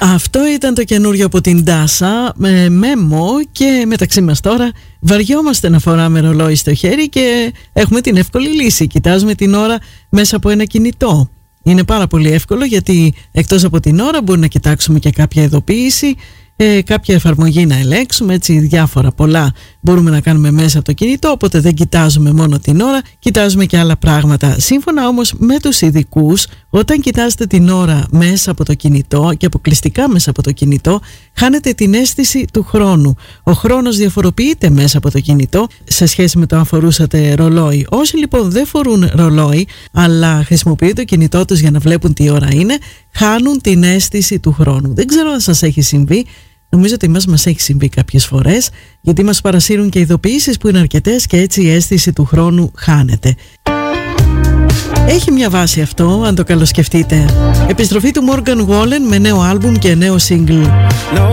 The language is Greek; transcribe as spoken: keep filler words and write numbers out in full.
Αυτό ήταν το καινούριο από την Ντάσα με Μέμο. Και μεταξύ μας τώρα βαριόμαστε να φοράμε ρολόι στο χέρι και έχουμε την εύκολη λύση. Κοιτάζουμε την ώρα μέσα από ένα κινητό. Είναι πάρα πολύ εύκολο, γιατί εκτός από την ώρα μπορεί να κοιτάξουμε και κάποια ειδοποίηση, ε, κάποια εφαρμογή να ελέγξουμε, έτσι διάφορα πολλά μπορούμε να κάνουμε μέσα από το κινητό. Οπότε δεν κοιτάζουμε μόνο την ώρα, κοιτάζουμε και άλλα πράγματα. Σύμφωνα όμως με τους ειδικούς, όταν κοιτάζετε την ώρα μέσα από το κινητό και αποκλειστικά μέσα από το κινητό, χάνετε την αίσθηση του χρόνου. Ο χρόνος διαφοροποιείται μέσα από το κινητό σε σχέση με το αν φορούσατε ρολόι. Όσοι λοιπόν δεν φορούν ρολόι, αλλά χρησιμοποιούν το κινητό τους για να βλέπουν τι ώρα είναι, χάνουν την αίσθηση του χρόνου. Δεν ξέρω αν σας έχει συμβεί. Νομίζω ότι μας, μας έχει συμβεί κάποιες φορές, γιατί μας παρασύρουν και ειδοποιήσεις που είναι αρκετές και έτσι η αίσθηση του χρόνου χάνεται. Έχει μια βάση αυτό, αν το καλοσκεφτείτε. Επιστροφή του Morgan Wallen με νέο άλμπουμ και νέο single.